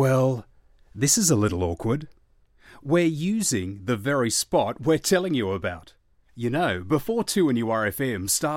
Well, this is a little awkward. We're using the very spot we're telling you about. You know, before 2 and URFM started